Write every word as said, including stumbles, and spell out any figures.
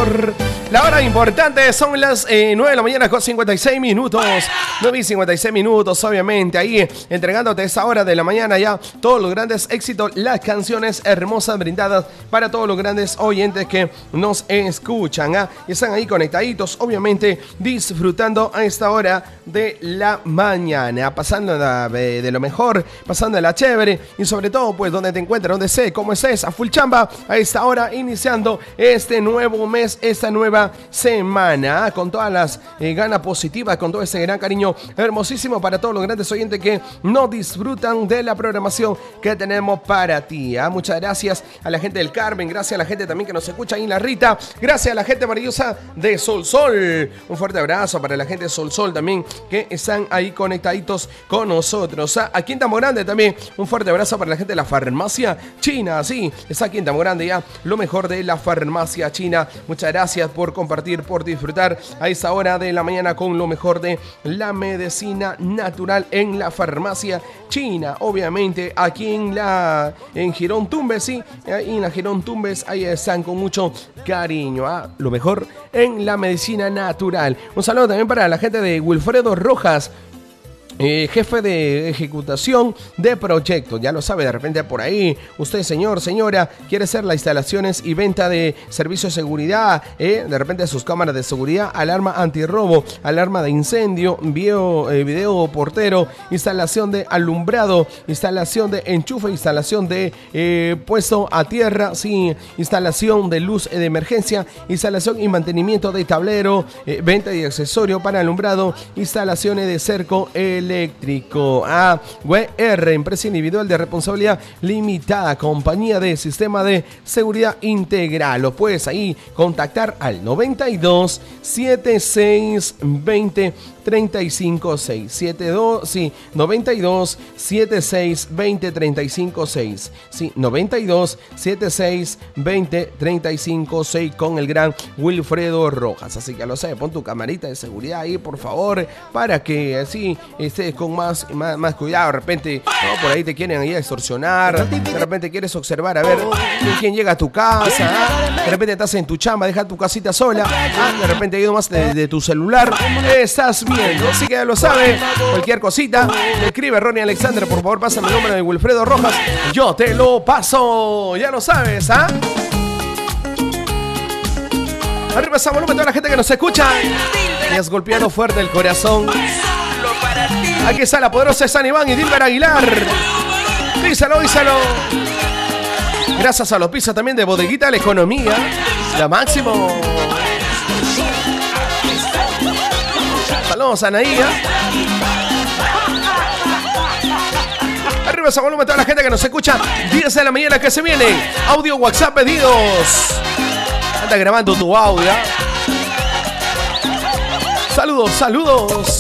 mejor. La hora importante son las eh, nueve de la mañana con cincuenta y seis minutos. nueve y cincuenta y seis minutos, obviamente. Ahí entregándote esa hora de la mañana ya todos los grandes éxitos, las canciones hermosas brindadas para todos los grandes oyentes que nos escuchan. ¿ah? Y están ahí conectaditos, obviamente disfrutando a esta hora de la mañana. Pasando de, de lo mejor, pasando la chévere y sobre todo, pues, donde te encuentras, donde sé, cómo estés, a full chamba a esta hora, iniciando este nuevo mes, esta nueva semana, con todas las eh, ganas positivas, con todo ese gran cariño hermosísimo para todos los grandes oyentes que no disfrutan de la programación que tenemos para ti. ¿eh? Muchas gracias a la gente del Carmen, gracias a la gente también que nos escucha ahí en La Rita, gracias a la gente maravillosa de Sol Sol. Un fuerte abrazo para la gente de Sol Sol también que están ahí conectaditos con nosotros. ¿eh? Aquí en Tamo Grande también un fuerte abrazo para la gente de la farmacia china. Sí, está aquí en Tamo Grande ya lo mejor de la farmacia china. Muchas gracias por compartir, por disfrutar a esa hora de la mañana con lo mejor de la medicina natural en la farmacia china. Obviamente aquí en la en Girón Tumbes, sí, ahí en la Girón Tumbes, ahí están con mucho cariño. ¿ah? Lo mejor en la medicina natural. Un saludo también para la gente de Wilfredo Rojas. Eh, jefe de ejecutación de proyectos, ya lo sabe, de repente por ahí usted, señor, señora, quiere hacer las instalaciones y venta de servicios de seguridad, eh, de repente sus cámaras de seguridad, alarma antirrobo, alarma de incendio, video, eh, video portero, instalación de alumbrado, instalación de enchufe, instalación de eh, puesto a tierra, sí, instalación de luz de emergencia, instalación y mantenimiento de tablero, eh, venta de accesorio para alumbrado, instalaciones de cerco eléctrico. A W R, empresa individual de responsabilidad limitada, compañía de sistema de seguridad integral. Lo puedes ahí contactar al noventa y dos, setenta y seis, veinte, treinta y cinco, seis. setenta y dos, sí, noventa y dos, setenta y seis, veinte, treinta y cinco, seis. Sí, noventa y dos, setenta y seis, veinte, treinta y cinco, seis con el gran Wilfredo Rojas. Así que ya lo sabes, pon tu camarita de seguridad ahí, por favor, para que así estés con más, más, más cuidado. De repente, ¿no? Por ahí te quieren ahí extorsionar, de repente quieres observar a ver quién, quién llega a tu casa, ¿ah? De repente estás en tu chamba, deja tu casita sola, ¿ah? De repente hay más de, de tu celular, estás viendo, así que ya lo sabes, cualquier cosita, me escribe Ronnie Alexander, por favor pásame el número de Wilfredo Rojas, yo te lo paso, ya lo sabes, ¿ah? Arriba esa volumen, toda la gente que nos escucha, me has golpeado fuerte el corazón. Aquí está la poderosa San Iván y Dilber Aguilar. Díselo, díselo. Gracias a los pisos también de Bodeguita La Economía, la máximo. Saludos a Anaía. Arriba ese volumen, toda la gente que nos escucha. diez de la mañana que se viene. Audio, WhatsApp, pedidos. Anda grabando tu audio. Saludos, saludos.